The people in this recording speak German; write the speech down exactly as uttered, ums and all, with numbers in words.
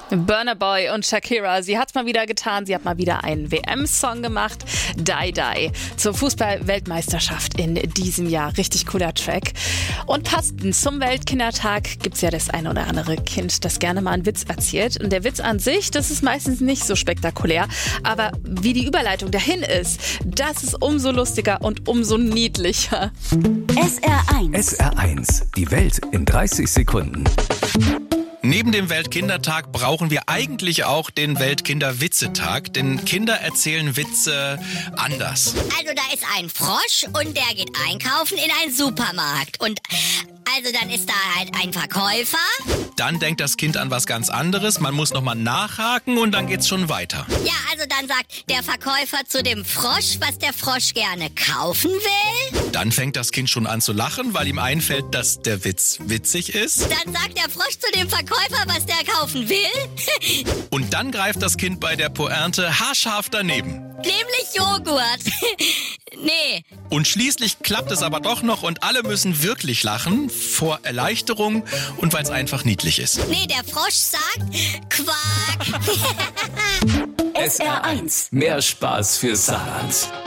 Burna Boy und Shakira, sie hat's mal wieder getan, sie hat mal wieder einen W M-Song gemacht, Die Die, zur Fußball-Weltmeisterschaft in diesem Jahr. Richtig cooler Track. Und passend zum Weltkindertag gibt's ja das eine oder andere Kind, das gerne mal einen Witz erzählt. Und der Witz an sich, das ist meistens nicht so spektakulär, aber wie die Überleitung dahin ist, das ist umso lustiger und umso niedlicher. S R eins. S R eins, die Welt in dreißig Sekunden. Neben dem Weltkindertag brauchen wir eigentlich auch den Weltkinderwitzetag, denn Kinder erzählen Witze anders. Also da ist ein Frosch und der geht einkaufen in einen Supermarkt. Und also dann ist da halt ein Verkäufer. Dann denkt das Kind an was ganz anderes, man muss nochmal nachhaken und dann geht's schon weiter. Ja, also dann sagt der Verkäufer zu dem Frosch, was der Frosch gerne kaufen will. Dann fängt das Kind schon an zu lachen, weil ihm einfällt, dass der Witz witzig ist. Dann sagt der Frosch zu dem Verkäufer, was der kaufen will. Und dann greift das Kind bei der Pointe haarscharf daneben. Nämlich Joghurt. Nee. Und schließlich klappt es aber doch noch und alle müssen wirklich lachen, vor Erleichterung und weil es einfach niedlich ist. Nee, der Frosch sagt Quark. S R eins, mehr Spaß für Saarland.